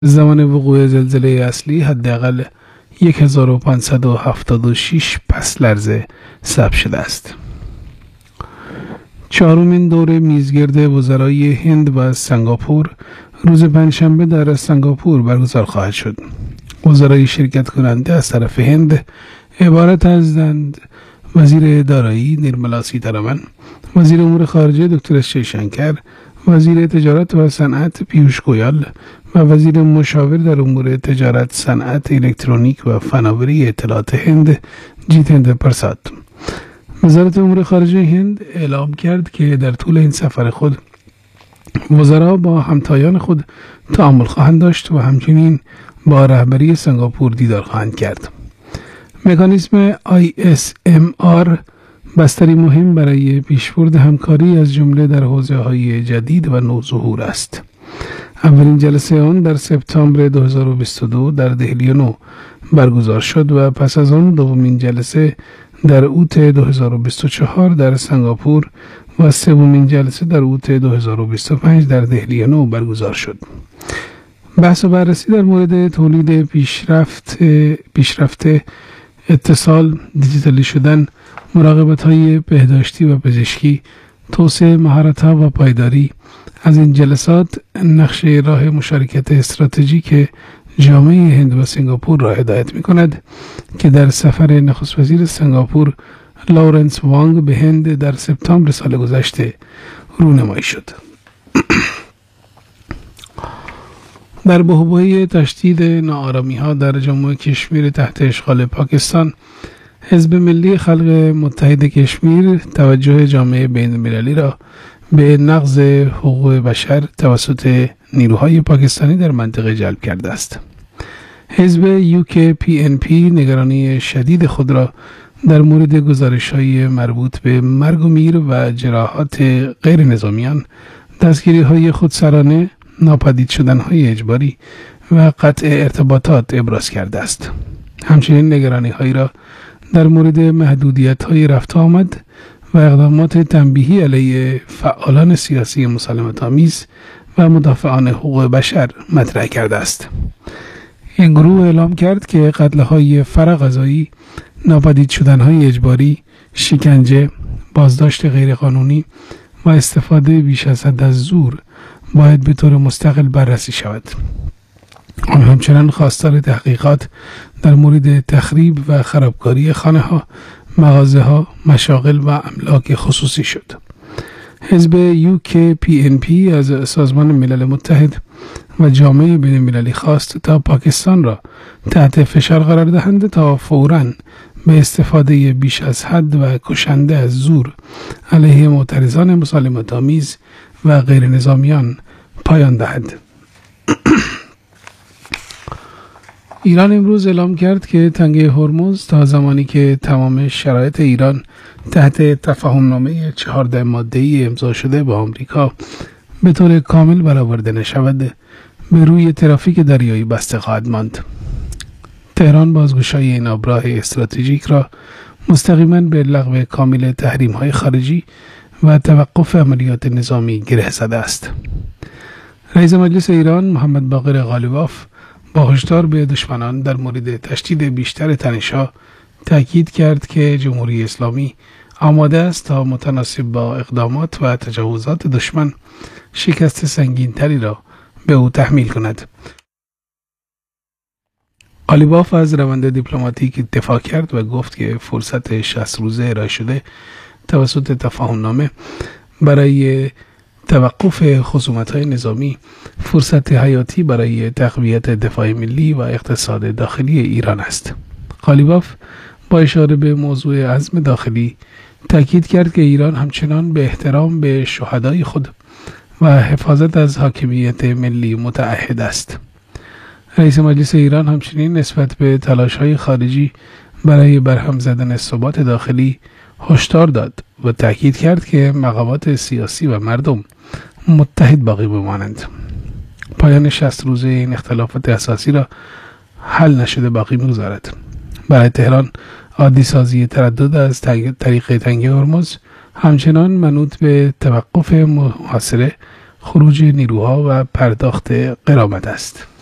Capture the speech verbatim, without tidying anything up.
زمان وقوع زلزله اصلی حداقل هزار و پانصد و هفتاد و شش پس لرزه ثبت شده است. چهارمین دور میزگرد وزرای هند و سنگاپور روز پنجشنبه در سنگاپور برگزار خواهد شد. وزرای شرکت کننده از طرف هند عبارت هستند وزیر دارایی نیرملا سیتارامن، وزیر امور خارجه دکتر اس جیشنکر، وزیر تجارت و صنعت پیوش گویال و وزیر مشاور در امور تجارت، صنعت الکترونیک و فناوری اطلاعات هند جیتندر پرساد. وزارت امور خارجه هند اعلام کرد که در طول این سفر خود وزرا با همتایان خود تعامل خواهند داشت و همچنین با رهبری سنگاپور دیدار خواهند کرد. مکانیزم آی اس ام آر بستری مهم برای پیشبرد همکاری از جمله در حوزه‌های جدید و نوظهور است. اولین جلسه آن در سپتامبر دو هزار و بیست و دو در دهلی نو برگزار شد و پس از آن دومین جلسه در اوت دو هزار و بیست و چهار در سنگاپور و سومین جلسه در اوت دو هزار و بیست و پنج در دهلی نو برگزار شد. بحث و بررسی در مورد تولید پیشرفت پیشرفت اتصال، دیجیتالی شدن، مراقبت‌های بهداشتی و پزشکی، توسعه مهارت‌ها و پایداری از این جلسات نقشه راه مشارکت استراتژیک جامعه هند و سنگاپور را هدایت می‌کند که در سفر نخست وزیر سنگاپور لورنس وانگ به هند در سپتامبر سال گذشته رونمایی شد. در بحبوحه تشدید ناآرامی‌ها در جمهوری کشمیر تحت اشغال پاکستان، حزب ملی خلق متحد کشمیر توجه جامعه بین‌المللی را به نقض حقوق بشر توسط نیروهای پاکستانی در منطقه جلب کرده است. حزب یو کی پی ان پی نگرانی شدید خود را در مورد گزارش‌های مربوط به مرگ و میر و جراحات غیر نظامیان، دستگیری‌های خودسرانه، ناپدید شدن‌های اجباری و قطع ارتباطات ابراز کرده است. همچنین نگرانی‌هایی را در مورد محدودیت‌های رفت آمد و اقدامات تنبیهی علیه فعالان سیاسی مسالمت‌آمیز و مدافعان حقوق بشر مطرح کرده است. این گروه اعلام کرد که قتل‌های فرقضایی، ناپدید شدن‌های اجباری، شکنجه، بازداشت غیرقانونی و استفاده بیش از حد از زور باید به طور مستقل بررسی شود. آن همچنین خواستار تحقیقات در مورد تخریب و خرابکاری خانه‌ها، مغازه‌ها، مشاغل و املاک خصوصی شد. حزب یو کی پی ان پی از سازمان ملل متحد و جامعه بین‌المللی خواست تا پاکستان را تحت فشار قرار دهند تا فوراً به استفاده بیش از حد و کشنده از زور علیه معترضان مسالمت‌آمیز و غیر نظامیان پایان دهد. ایران امروز اعلام کرد که تنگه هرمز تا زمانی که تمام شرایط ایران تحت تفاهمنامه چهارده ماده‌ای امضا شده با آمریکا به طور کامل برآورده نشود، به روی ترافیک دریایی بسته خواهد ماند. تهران بازگشایی این آبراه استراتژیک را مستقیما به لغو کامل تحریم‌های خارجی و توقف عملیات نظامی گره زده است. رئیس مجلس ایران محمد باقر قالیباف با هشدار به دشمنان در مورد تشدید بیشتر تنش‌ها تاکید کرد که جمهوری اسلامی آماده است تا متناسب با اقدامات و تجاوزات دشمن شکست سنگین‌تری را به او تحمیل کند. قالیباف از روند دیپلماتیک دفاع کرد و گفت که فرصت شصت روزه ارائه شده توسط تفاهمنامه برای توقف خصومت‌های نظامی فرصت حیاتی برای تقویت دفاع ملی و اقتصاد داخلی ایران است. قالیباف با اشاره به موضوع عزم داخلی تاکید کرد که ایران همچنان به احترام به شهدای خود و حفاظت از حاکمیت ملی متعهد است. رئیس مجلس ایران همچنین نسبت به تلاش‌های خارجی برای برهم زدن ثبات داخلی هشدار داد و تاکید کرد که مقامات سیاسی و مردم متحد باقی بمانند. پایان شصت روزه این اختلافات اساسی را حل نشده باقی می‌گذارد. برای تهران عادی سازی تردد از طریق تنگه هرمز همچنان منوط به توقف محاصره، خروج نیروها و پرداخت غرامت است.